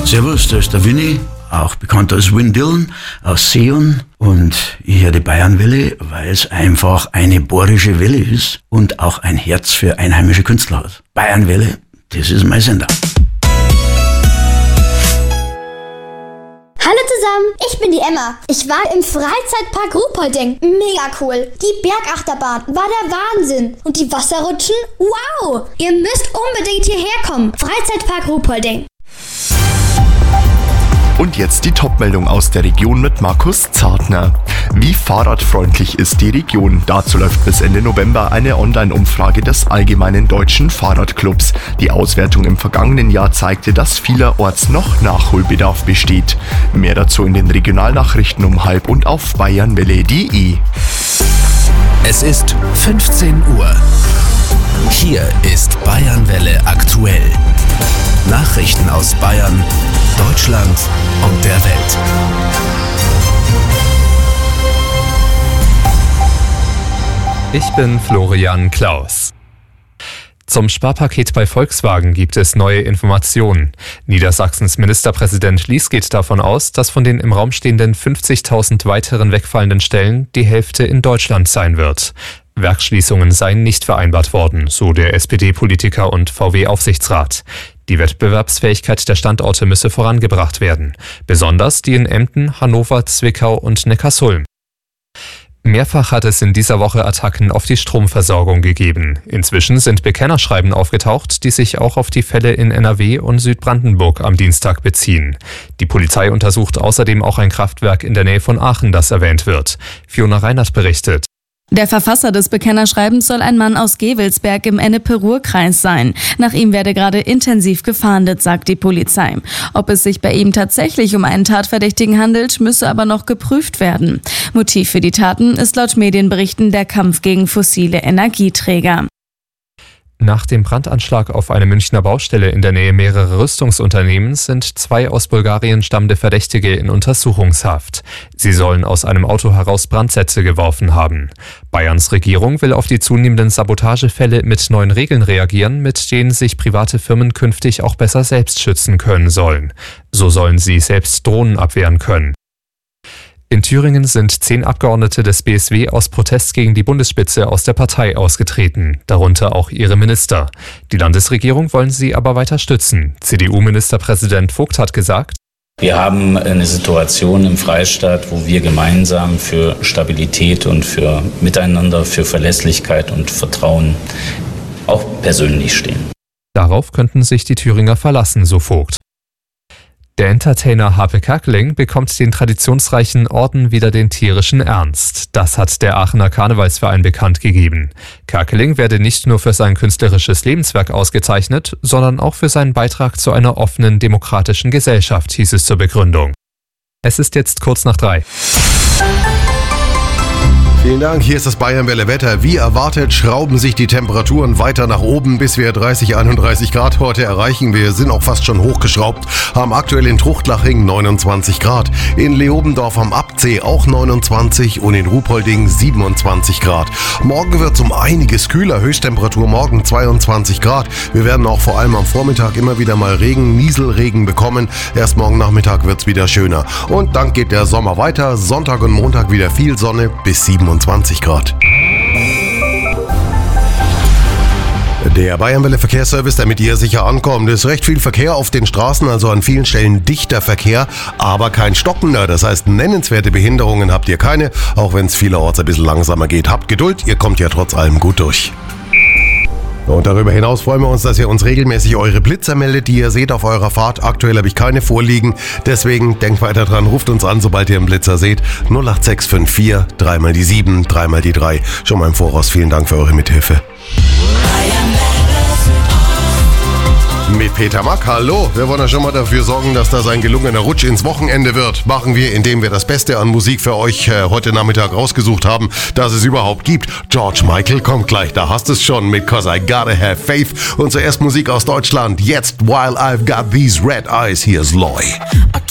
Servus, da ist der Winnie, auch bekannt als Win Dillon aus Seeon. Und ich höre die Bayernwelle, weil es einfach eine bohrische Welle ist und auch ein Herz für einheimische Künstler hat. Bayernwelle, das ist mein Sender. Hallo zusammen, ich bin die Emma. Ich war im Freizeitpark Ruhpolding. Mega cool. Die Bergachterbahn war der Wahnsinn. Und die Wasserrutschen? Wow! Ihr müsst unbedingt hierher kommen. Freizeitpark Ruhpolding. Und jetzt die Top-Meldung aus der Region mit Markus Zartner. Wie fahrradfreundlich ist die Region? Dazu läuft bis Ende November eine Online-Umfrage des Allgemeinen Deutschen Fahrradclubs. Die Auswertung im vergangenen Jahr zeigte, dass vielerorts noch Nachholbedarf besteht. Mehr dazu in den Regionalnachrichten um 12:30 und auf bayernwelle.de. Es ist 15 Uhr. Hier ist Bayernwelle aktuell. Nachrichten aus Bayern, Deutschland und der Welt. Ich bin Florian Klaus. Zum Sparpaket bei Volkswagen gibt es neue Informationen. Niedersachsens Ministerpräsident Lies geht davon aus, dass von den im Raum stehenden 50.000 weiteren wegfallenden Stellen die Hälfte in Deutschland sein wird. Werksschließungen seien nicht vereinbart worden, so der SPD-Politiker und VW-Aufsichtsrat. Die Wettbewerbsfähigkeit der Standorte müsse vorangebracht werden, besonders die in Emden, Hannover, Zwickau und Neckarsulm. Mehrfach hat es in dieser Woche Attacken auf die Stromversorgung gegeben. Inzwischen sind Bekennerschreiben aufgetaucht, die sich auch auf die Fälle in NRW und Südbrandenburg am Dienstag beziehen. Die Polizei untersucht außerdem auch ein Kraftwerk in der Nähe von Aachen, das erwähnt wird. Fiona Reinert berichtet. Der Verfasser des Bekennerschreibens soll ein Mann aus Gevelsberg im Ennepe-Ruhr-Kreis sein. Nach ihm werde gerade intensiv gefahndet, sagt die Polizei. Ob es sich bei ihm tatsächlich um einen Tatverdächtigen handelt, müsse aber noch geprüft werden. Motiv für die Taten ist laut Medienberichten der Kampf gegen fossile Energieträger. Nach dem Brandanschlag auf eine Münchner Baustelle in der Nähe mehrerer Rüstungsunternehmen sind 2 aus Bulgarien stammende Verdächtige in Untersuchungshaft. Sie sollen aus einem Auto heraus Brandsätze geworfen haben. Bayerns Regierung will auf die zunehmenden Sabotagefälle mit neuen Regeln reagieren, mit denen sich private Firmen künftig auch besser selbst schützen können sollen. So sollen sie selbst Drohnen abwehren können. In Thüringen sind 10 Abgeordnete des BSW aus Protest gegen die Bundesspitze aus der Partei ausgetreten, darunter auch ihre Minister. Die Landesregierung wollen sie aber weiter stützen. CDU-Ministerpräsident Vogt hat gesagt: Wir haben eine Situation im Freistaat, wo wir gemeinsam für Stabilität und für Miteinander, für Verlässlichkeit und Vertrauen auch persönlich stehen. Darauf könnten sich die Thüringer verlassen, so Vogt. Der Entertainer Harpe Kerkeling bekommt den traditionsreichen Orden Wider den tierischen Ernst. Das hat der Aachener Karnevalsverein bekannt gegeben. Kerkeling werde nicht nur für sein künstlerisches Lebenswerk ausgezeichnet, sondern auch für seinen Beitrag zu einer offenen, demokratischen Gesellschaft, hieß es zur Begründung. Es ist jetzt kurz nach 3. Vielen Dank, hier ist das Bayernwelle Wetter. Wie erwartet schrauben sich die Temperaturen weiter nach oben, bis wir 30, 31 Grad heute erreichen. Wir sind auch fast schon hochgeschraubt, haben aktuell in Truchtlaching 29 Grad, in Leobendorf am Abzee auch 29 und in Ruhpolding 27 Grad. Morgen wird es um einiges kühler, Höchsttemperatur morgen 22 Grad. Wir werden auch vor allem am Vormittag immer wieder mal Regen, Nieselregen bekommen. Erst morgen Nachmittag wird es wieder schöner. Und dann geht der Sommer weiter, Sonntag und Montag wieder viel Sonne bis 27 Grad. Der Bayernwelle Verkehrsservice, damit ihr sicher ankommt. Es ist recht viel Verkehr auf den Straßen, also an vielen Stellen dichter Verkehr, aber kein stockender. Das heißt, nennenswerte Behinderungen habt ihr keine, auch wenn es vielerorts ein bisschen langsamer geht. Habt Geduld, ihr kommt ja trotz allem gut durch. Und darüber hinaus freuen wir uns, dass ihr uns regelmäßig eure Blitzer meldet, die ihr seht auf eurer Fahrt. Aktuell habe ich keine vorliegen, deswegen denkt weiter dran, ruft uns an, sobald ihr einen Blitzer seht. 08654 3 die 7, 3 die 3. Schon mal im Voraus vielen Dank für eure Mithilfe. Mit Peter Mack, hallo. Wir wollen ja schon mal dafür sorgen, dass das ein gelungener Rutsch ins Wochenende wird. Machen wir, indem wir das Beste an Musik für euch heute Nachmittag rausgesucht haben, das es überhaupt gibt. George Michael kommt gleich, da hast du es schon mit 'Cause I Gotta Have Faith. Und zuerst Musik aus Deutschland. Jetzt, While I've Got These Red Eyes, here's Loy.